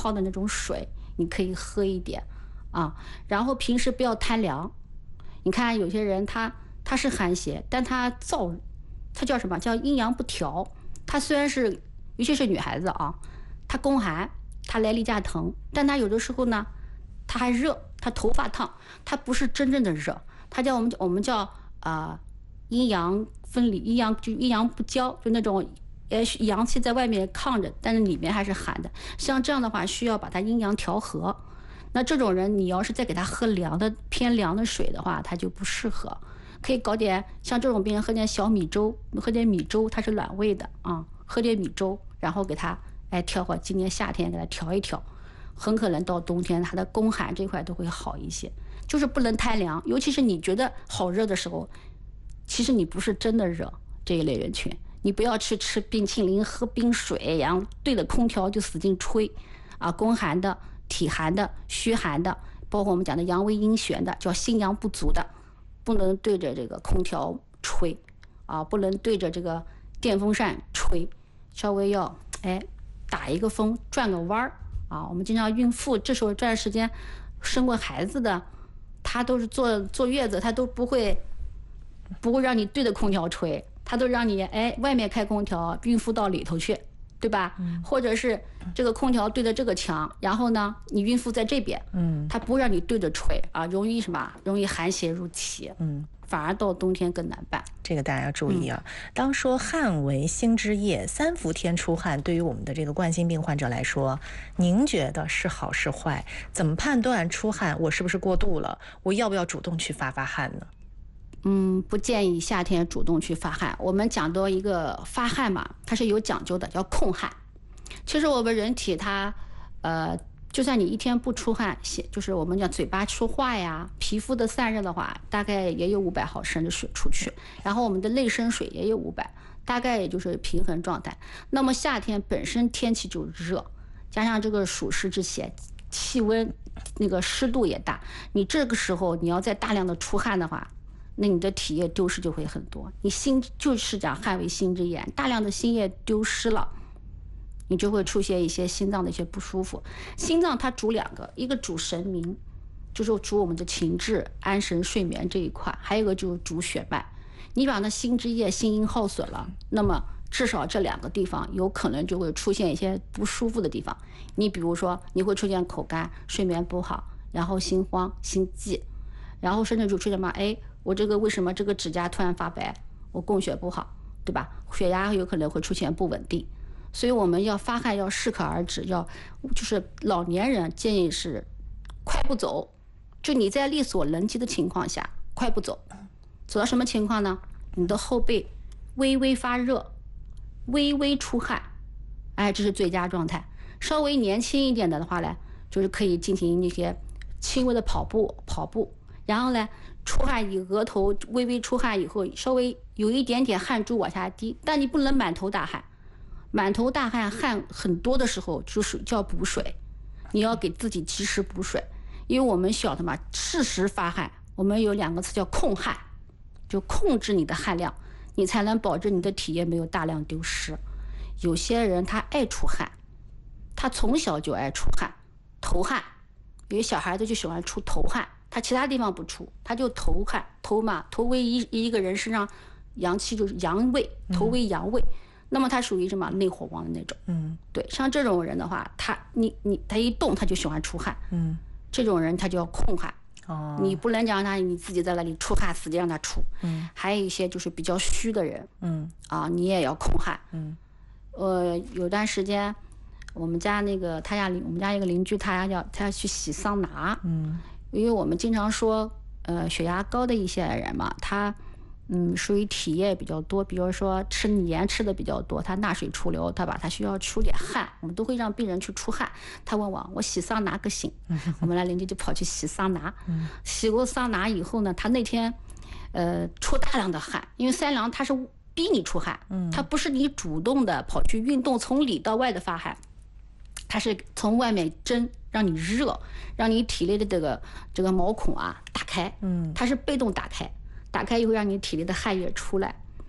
泡的那种水，你可以喝一点啊。然后平时不要贪凉。你看有些人他是寒邪，但他叫什么叫阴阳不调。他虽然是尤其是女孩子啊，她宫寒，她来例假疼，但她有的时候呢，她还热，她头发烫，她不是真正的热，她叫我们叫阴阳分离，阴阳不交，就那种阳气在外面抗着，但是里面还是寒的。像这样的话，需要把它阴阳调和。那这种人，你要是再给他喝偏凉的水的话，他就不适合。可以搞点像这种病人喝点小米粥，喝点米粥，它是暖胃的啊。喝点米粥，然后给他调好，今年夏天给他调一调，很可能到冬天他的宫寒这块都会好一些。就是不能贪凉，尤其是你觉得好热的时候，其实你不是真的热。这一类人群，你不要去吃冰淇淋、喝冰水，然后对着空调就使劲吹啊。宫寒的、体寒的、虚寒的，包括我们讲的阳微阴旋的，叫心阳不足的，不能对着这个空调吹啊，不能对着这个电风扇吹，稍微要打一个风，转个弯儿啊。我们经常孕妇这时候这段时间生过孩子的，她都是坐月子，她都不会让你对着空调吹，她都让你外面开空调，孕妇到里头去。对吧？或者是这个空调对着这个墙，然后呢，你孕妇在这边，它不让你对着吹啊，容易什么？容易寒邪入体，反而到冬天更难办。 这个大家要注意啊。当说汗为心之液，3伏天出汗，对于我们的这个冠心病患者来说，您觉得是好是坏？怎么判断出汗我是不是过度了？我要不要主动去发汗呢？ 不建议夏天主动去发汗。我们讲到一个发汗嘛，它是有讲究的，叫控汗。其实我们人体它，就算你一天不出汗，就是我们讲嘴巴说话呀，皮肤的散热的话，大概也有500毫升的水出去，然后我们的内生水也有500，大概也就是平衡状态。那么夏天本身天气就热，加上这个暑湿之邪，气温那个湿度也大，你这个时候你要再大量的出汗的话，那你的体液丢失就会很多。你心就是讲汗为心之液，大量的心液丢失了，你就会出现一些心脏的一些不舒服。心脏它主2个，一个主神明，就是主我们的情志、安神、睡眠这一块，还有一个就是主血脉。你把那心之液、心阴耗损了，那么至少这2个地方有可能就会出现一些不舒服的地方。你比如说，你会出现口干、睡眠不好，然后心慌、心悸，然后甚至就出现什么我这个为什么这个指甲突然发白？我供血不好，对吧？血压有可能会出现不稳定，所以我们要发汗要适可而止，就是老年人建议是快步走，就你在力所能及的情况下快步走，走到什么情况呢？你的后背微微发热，微微出汗，这是最佳状态。稍微年轻一点的话呢，就是可以进行一些轻微的跑步，然后呢，出汗额头微微出汗以后，稍微有一点点汗珠往下滴，但你不能满头大汗。满头大汗，汗很多的时候就是叫补水，你要给自己及时补水。因为我们晓得嘛，适时发汗，我们有2个词叫控汗，就控制你的汗量，你才能保证你的体液没有大量丢失。有些人他爱出汗，他从小就爱出汗，头汗，有些小孩子就喜欢出头汗，他其他地方不出，他就头汗。头为一个人身上阳气就是阳位，头为阳位，那么他属于什么内火旺的那种。对，像这种人的话，他一动他就喜欢出汗。这种人他就要控汗。你不能讲你自己在那里出汗，使劲让他出。还有一些就是比较虚的人，你也要控汗。有段时间，我们家一个邻居，他要去洗桑拿。因为我们经常说，血压高的一些人嘛，他属于体液比较多，比如说吃盐吃的比较多，他纳水出流，他需要出点汗，我们都会让病人去出汗。他问我洗桑拿可行？我们邻居就跑去洗桑拿。洗过桑拿以后呢，他那天出大量的汗，因为三郎他是逼你出汗，他不是你主动的跑去运动，从里到外的发汗，他是从外面蒸，让你热，让你体内的这个毛孔打开。它是被动打开以后让你体内的汗液出来。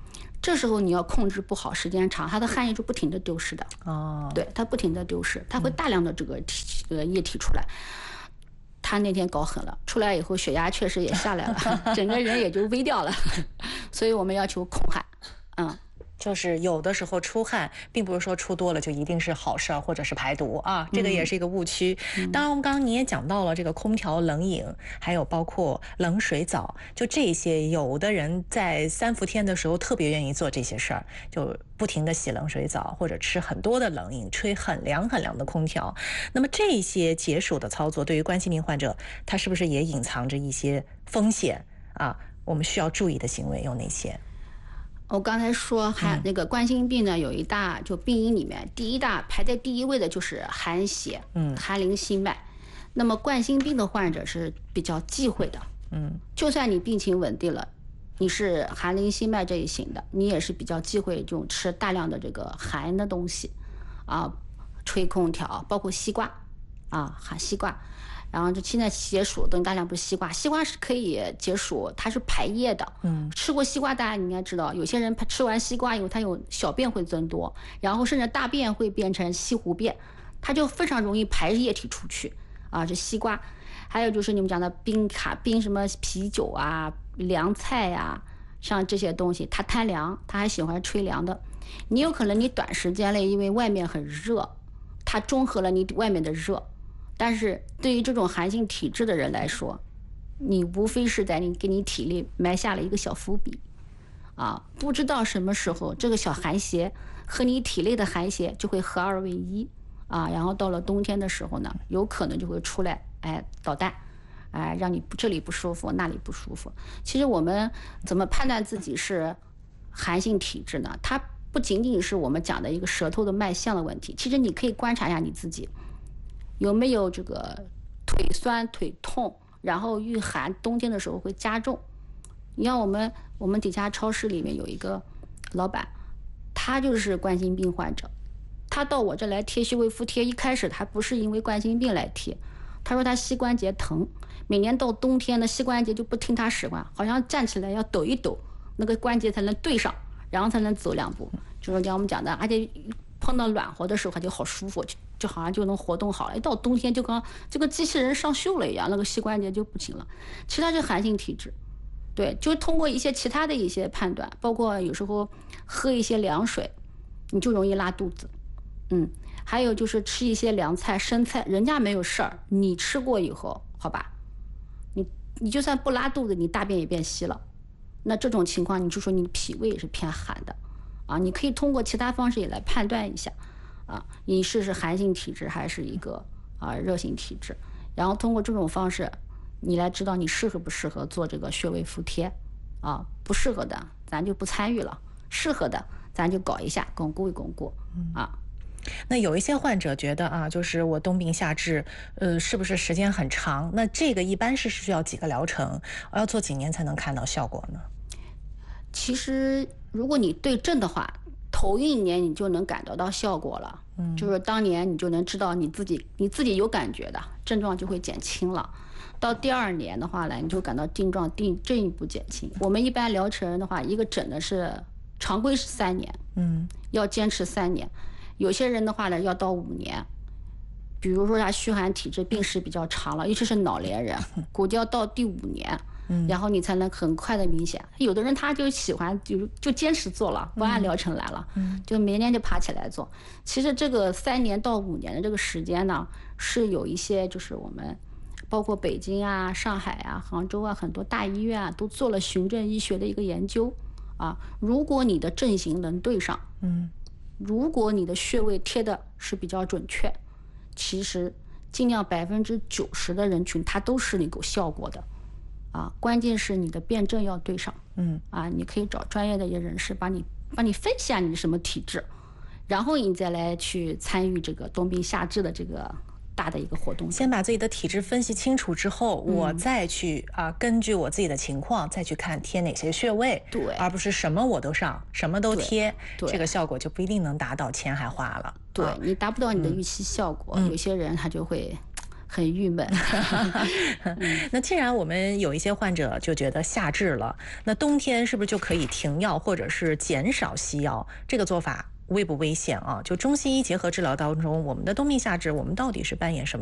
这时候你要控制不好，时间长，它的汗液就不停的丢失的。 哦， 对，它不停的丢失，它会大量的这个液体出来。他那天搞狠了，出来以后血压确实也下来了，整个人也就微掉了。所以我们要求控汗， 就是有的时候出汗，并不是说出多了就一定是好事儿，或者是排毒啊，这个也是一个误区。当然，我们刚刚你也讲到了这个空调冷饮，还有包括冷水澡，就这些，有的人在3伏天的时候特别愿意做这些事儿，就不停的洗冷水澡，或者吃很多的冷饮，吹很凉很凉的空调。那么这些解暑的操作，对于冠心病患者，他是不是也隐藏着一些风险啊？我们需要注意的行为有哪些？ 我刚才说那个冠心病呢，有一大就病因里面，第一大排在第一位的就是寒邪，寒凝心脉。那么冠心病的患者是比较忌讳的，就算你病情稳定了，你是寒凝心脉这一型的，你也是比较忌讳这种吃大量的这个寒的东西，吹空调，包括西瓜，含西瓜。然后就现在解暑，等大量不是西瓜，西瓜是可以解暑，它是排液的。吃过西瓜大家应该知道，有些人吃完西瓜以后，他有小便会增多，然后甚至大便会变成西湖便，它就非常容易排液体出去这西瓜。还有就是你们讲的冰什么啤酒啊、凉菜啊，像这些东西，它贪凉，它还喜欢吹凉的。你有可能你短时间内因为外面很热，它中和了你外面的热。但是对于这种寒性体质的人来说，你无非是给你体力埋下了一个小伏笔，不知道什么时候这个小寒邪和你体内的寒邪就会合二为一，然后到了冬天的时候呢，有可能就会出来，捣蛋，让你这里不舒服，那里不舒服。其实我们怎么判断自己是寒性体质呢？它不仅仅是我们讲的一个舌头的脉象的问题，其实你可以观察一下你自己。有没有这个腿酸腿痛，然后遇寒，冬天的时候会加重？你像我们底下超市里面有一个老板，他就是冠心病患者，他到我这来贴穴位敷贴，一开始他不是因为冠心病来贴，他说他膝关节疼，每年到冬天呢，膝关节就不听他使唤，好像站起来要抖一抖，那个关节才能对上，然后才能走2步，就是像我们讲的，而且碰到暖和的时候他就好舒服，就好像就能活动好了。一到冬天就跟这个机器人上锈了一样，那个膝关节就不行了。其实它是寒性体质，对，就通过一些其他的一些判断，包括有时候喝一些凉水，你就容易拉肚子。还有就是吃一些凉菜、生菜，人家没有事儿，你吃过以后，好吧，你就算不拉肚子，你大便也变稀了。那这种情况，你就说你脾胃也是偏寒的。你可以通过其他方式也来判断一下，你是寒性体质还是一个热性体质，然后通过这种方式，你来知道你适合不适合做这个穴位敷贴，不适合的咱就不参与了，适合的咱就搞一下，巩固一巩固， 那有一些患者觉得就是我冬病夏治，是不是时间很长？那这个一般是需要几个疗程？我要做几年才能看到效果呢？ 其实如果你对症的话，头1年你就能感得到效果了，就是当年你就能知道你自己有感觉的症状就会减轻了。到第2年的话呢，你就感到症状进一步减轻。我们一般疗程的话，一个诊的是常规是3年，要坚持3年。有些人的话呢，要到5年。比如说他虚寒体质病史比较长了，尤其是老年人，估计要到第5年。然后你才能很快的明显。有的人他就喜欢就坚持做了，不按疗程来了，就每年就爬起来做。其实这个3年到5年的这个时间呢，是有一些就是我们包括北京上海杭州很多大医院都做了循证医学的一个研究如果你的症型能对上，如果你的穴位贴的是比较准确，其实尽量90%的人群它都是有效果的。关键是你的辩证要对上，你可以找专业的一些人士帮你分析下你什么体质，然后你再来去参与这个冬病夏治的这个大的一个活动。 先把自己的体质分析清楚之后，我再去根据我自己的情况再去看贴哪些穴位， 对， 而不是什么我都上，什么都贴，这个效果就不一定能达到，钱还花了。 对，你达不到你的预期效果，有些人他就会很郁闷。 那既然我们有一些患者就觉得夏至了，那冬天是不是就可以停药或者是减少西药？这个做法危不危险啊？就中西医结合治疗当中，我们的冬病夏治，我们到底是扮演什么